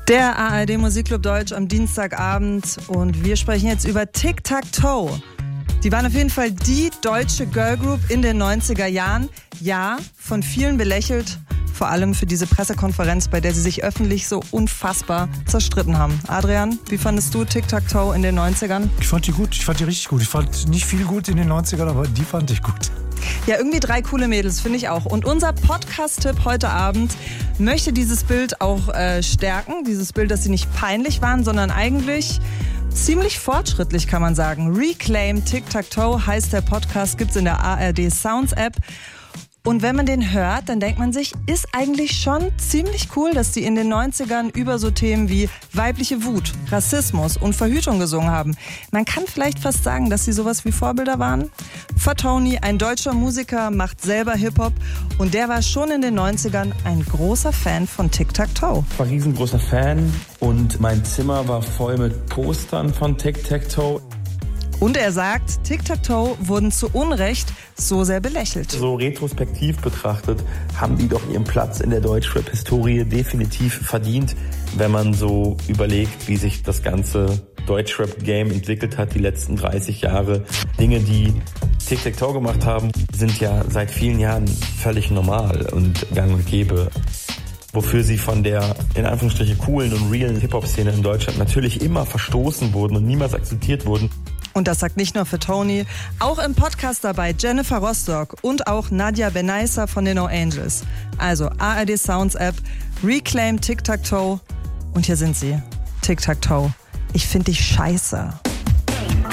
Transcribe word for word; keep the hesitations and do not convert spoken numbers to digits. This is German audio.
Der A R D Musikclub Deutsch am Dienstagabend und wir sprechen jetzt über Tic-Tac-Toe. Die waren auf jeden Fall die deutsche Girlgroup in den neunziger Jahren. Ja, von vielen belächelt, vor allem für diese Pressekonferenz, bei der sie sich öffentlich so unfassbar zerstritten haben. Adrian, wie fandest du Tic-Tac-Toe in den neunzigern? Ich fand die gut, ich fand die richtig gut. Ich fand nicht viel gut in den neunzigern, aber die fand ich gut. Ja, irgendwie drei coole Mädels, finde ich auch. Und unser Podcast-Tipp heute Abend möchte dieses Bild auch äh, stärken. Dieses Bild, dass sie nicht peinlich waren, sondern eigentlich ziemlich fortschrittlich, kann man sagen. Reclaim Tic-Tac-Toe heißt der Podcast, gibt's in der A R D Sounds App. Und wenn man den hört, dann denkt man sich, ist eigentlich schon ziemlich cool, dass die in den neunzigern über so Themen wie weibliche Wut, Rassismus und Verhütung gesungen haben. Man kann vielleicht fast sagen, dass sie sowas wie Vorbilder waren. Fatoni, ein deutscher Musiker, macht selber Hip-Hop und der war schon in den neunzigern ein großer Fan von Tic-Tac-Toe. Ich war ein riesengroßer Fan und mein Zimmer war voll mit Postern von Tic-Tac-Toe. Und er sagt, Tic-Tac-Toe wurden zu Unrecht so sehr belächelt. So retrospektiv betrachtet haben die doch ihren Platz in der Deutschrap-Historie definitiv verdient, wenn man so überlegt, wie sich das ganze Deutschrap-Game entwickelt hat die letzten dreißig Jahre. Dinge, die Tic-Tac-Toe gemacht haben, sind ja seit vielen Jahren völlig normal und gang und gäbe. Wofür sie von der, in Anführungsstrichen, coolen und realen Hip-Hop-Szene in Deutschland natürlich immer verstoßen wurden und niemals akzeptiert wurden. Und das sagt nicht nur Fatoni, auch im Podcast dabei Jennifer Rostock und auch Nadja Benaissa von den No Angels. Also A R D Sounds App, Reclaim Tic-Tac-Toe und hier sind sie, Tic-Tac-Toe. Ich finde dich scheiße.